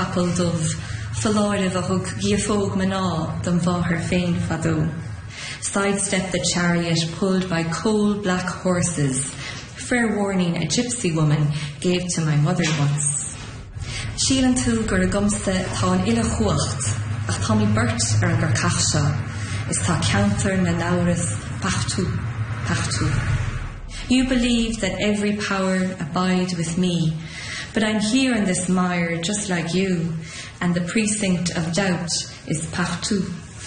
chapel dove, falláir a hug giafóg maná don bháthar féin fadó. Sidestepped the chariot pulled by coal black horses, fair warning a gypsy woman gave to my mother once. Sílan tú gur a gomsa tá an ille chuacht, ach tá mi burt ar an gur cach is tá counter na lauras pachtú. You believe that every power abide with me, but I'm here in this mire just like you, and the precinct of doubt is pachtú.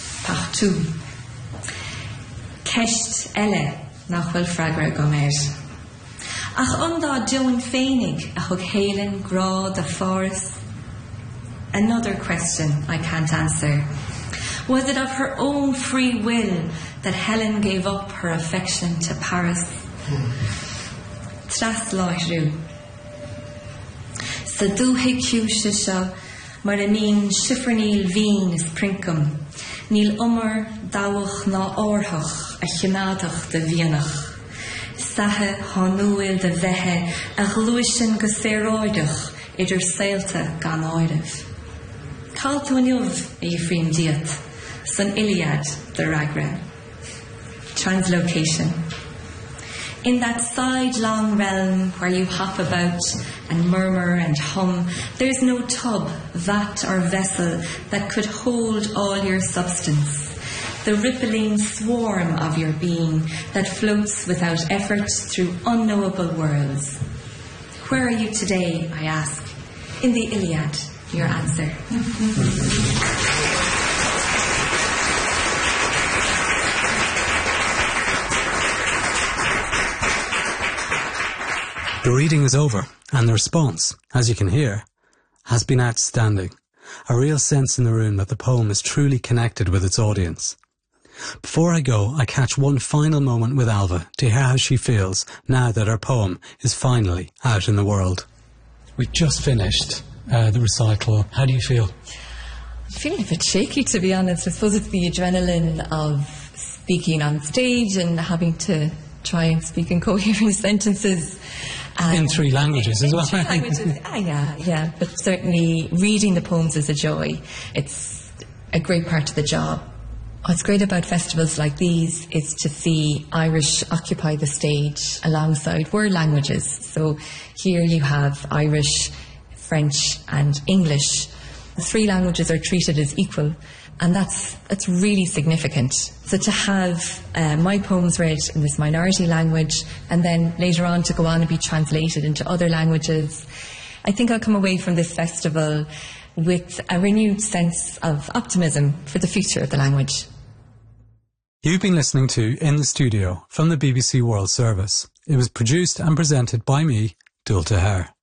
Ceist eile nach bhfuil freagra go méid. Ach undá Joan féinnig a thug héileann grá de forest. Another question I can't answer. Was it of her own free will that Helen gave up her affection to Paris? Tras láithreú. Sa dúthaigh ciúise seo mar a níl sifrníl vín is princum, níl umar dáwach ná orthach a chinádach de bhíonach. Sathe hánuil de bheitthe a ghlúisin go séróidech idir saolta gan áireamh. Call tú aniuh a dhifrion diat, san Iliad de Ragra. Translocation. In that sidelong realm where you hop about and murmur and hum, there's no tub, vat or vessel that could hold all your substance. The rippling swarm of your being that floats without effort through unknowable worlds. Where are you today, I ask? In the Iliad, your answer. The reading is over, and the response, as you can hear, has been outstanding. A real sense in the room that the poem is truly connected with its audience. Before I go, I catch one final moment with Ailbhe to hear how she feels now that her poem is finally out in the world. We've just finished the recital. How do you feel? I'm feeling a bit shaky, to be honest. I suppose it's the adrenaline of speaking on stage and having to try and speak in coherent sentences. In 3 languages as well. 3 languages, yeah. But certainly reading the poems is a joy. It's a great part of the job. What's great about festivals like these is to see Irish occupy the stage alongside world languages. So here you have Irish, French and English. The 3 languages are treated as equal, and that's really significant. So to have my poems read in this minority language and then later on to go on and be translated into other languages, I think I'll come away from this festival with a renewed sense of optimism for the future of the language. You've been listening to In the Studio from the BBC World Service. It was produced and presented by me, Dulta Hare.